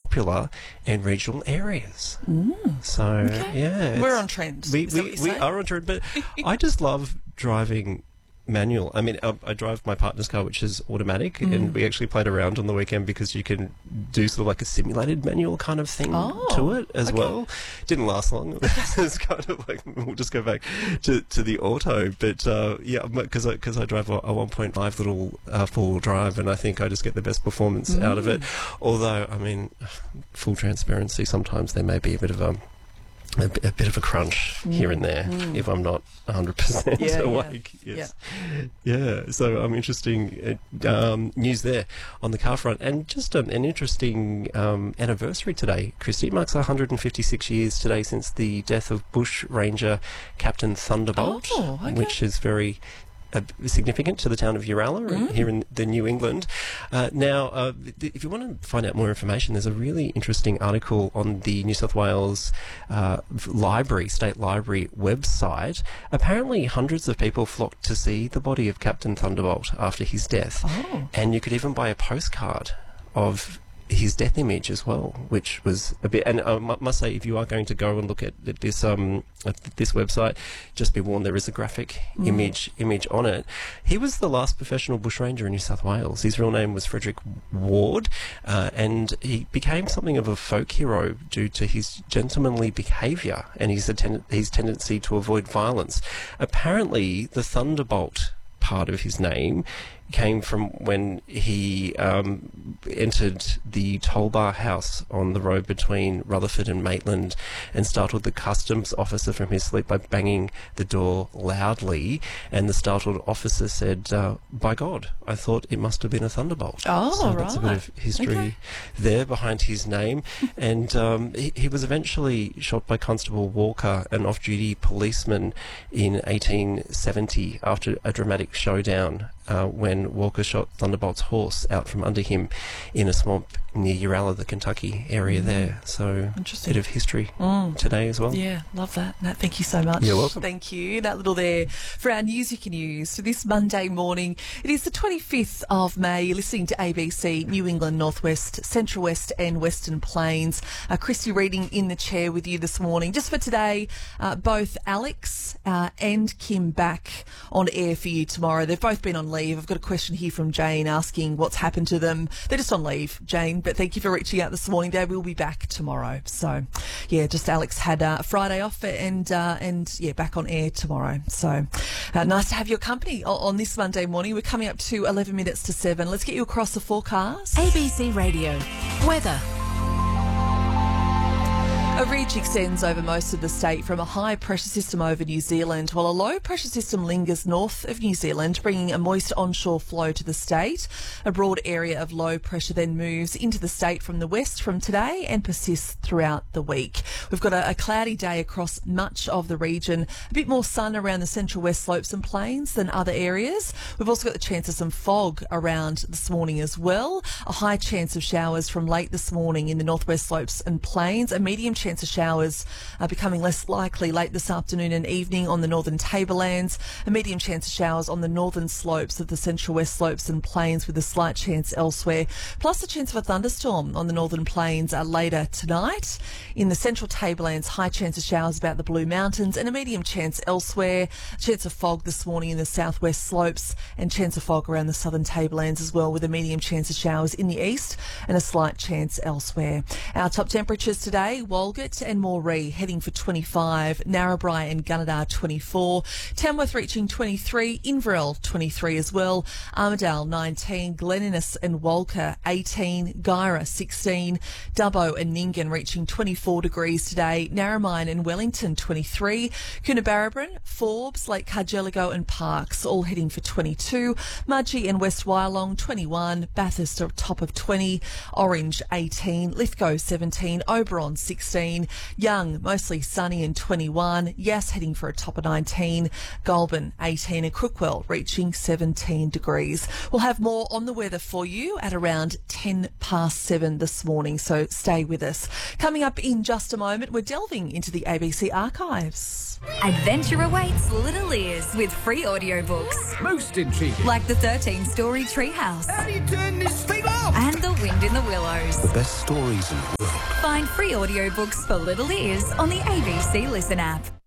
popular and regional areas. So, yeah. We're on trend. We Is that what you're saying? are on trend, but I just love driving manual. I mean, I drive my partner's car, which is automatic, and we actually played around on the weekend because you can do sort of like a simulated manual kind of thing to it as well. Didn't last long. It's kind of like, we'll just go back to the auto. But yeah, because I drive a 1.5 little four-wheel drive, and I think I just get the best performance out of it. Although, I mean, full transparency, sometimes there may be a bit of a bit of a crunch here and there if I'm not 100% awake. Yes. Yeah. So interesting news there on the car front. And just an interesting anniversary today, Christy. It marks 156 years today since the death of Bush Ranger Captain Thunderbolt, which is very significant to the town of Uralla here in the New England. Now, if you want to find out more information, there's a really interesting article on the New South Wales State Library website. Apparently, hundreds of people flocked to see the body of Captain Thunderbolt after his death. And you could even buy a postcard of his death image as well, which was a bit. And I must say, if you are going to go and look at this website, just be warned, there is a graphic image on it. He was the last professional bushranger in New South Wales. His real name was Frederick Ward, and he became something of a folk hero due to his gentlemanly behaviour and his tendency to avoid violence. Apparently, the Thunderbolt part of his name came from when he entered the Tollbar House on the road between Rutherford and Maitland and startled the customs officer from his sleep by banging the door loudly. And the startled officer said, "By God, I thought it must have been a thunderbolt." So that's a bit of history there behind his name. And he was eventually shot by Constable Walker, an off-duty policeman, in 1870 after a dramatic showdown when Walker shot Thunderbolt's horse out from under him in a swamp near Uralla, the Kentucky area there. So, a bit of history today as well. Yeah, love that. Nat, thank you so much. You're welcome. Thank you. That little there for our News You Can Use for this Monday morning. It is the 25th of May. You're listening to ABC New England, Northwest, Central West and Western Plains. Christy Reading in the chair with you this morning. Just for today, both Alex and Kim back on air for you tomorrow. They've both been on leave. I've got a question here from Jane asking what's happened to them. They're just on leave, Jane, but thank you for reaching out this morning. They will be back tomorrow. So, yeah, just Alex had a Friday off and back on air tomorrow. So, nice to have your company on this Monday morning. We're coming up to 11 minutes to 7. Let's get you across the forecast. ABC Radio. Weather. A ridge extends over most of the state from a high pressure system over New Zealand, while a low pressure system lingers north of New Zealand, bringing a moist onshore flow to the state. A broad area of low pressure then moves into the state from the west from today and persists throughout the week. We've got a cloudy day across much of the region, a bit more sun around the central west slopes and plains than other areas. We've also got the chance of some fog around this morning as well. A high chance of showers from late this morning in the northwest slopes and plains. A medium chance of showers are becoming less likely late this afternoon and evening on the northern tablelands. A medium chance of showers on the northern slopes of the central west slopes and plains with a slight chance elsewhere. Plus a chance of a thunderstorm on the northern plains later tonight. In the central tablelands, high chance of showers about the Blue Mountains and a medium chance elsewhere. Chance of fog this morning in the southwest slopes and chance of fog around the southern tablelands as well, with a medium chance of showers in the east and a slight chance elsewhere. Our top temperatures today: Walgett and Moree heading for 25, Narrabri and Gunnedah 24, Tamworth reaching 23, Inverell 23 as well, Armidale 19, Glen Innes and Walker 18, Guyra 16, Dubbo and Nyngan reaching 24 degrees today, Narromine and Wellington 23, Coonabarabran, Forbes, Lake Cargelligo and Parkes all heading for 22, Mudgee and West Wyalong 21, Bathurst top of 20, Orange 18, Lithgow 17, Oberon 16, 17. Young, mostly sunny and 21. Yass heading for a top of 19. Goulburn 18 and Crookwell reaching 17 degrees. We'll have more on the weather for you at around 7:10 this morning, so stay with us. Coming up in just a moment, we're delving into the ABC archives. Adventure awaits Little Ears with free audiobooks. Most intriguing. Like the 13-story Treehouse. How do you turn this thing off? And The Wind in the Willows. The best stories in the world. Find free audiobooks for Little Ears on the ABC Listen app.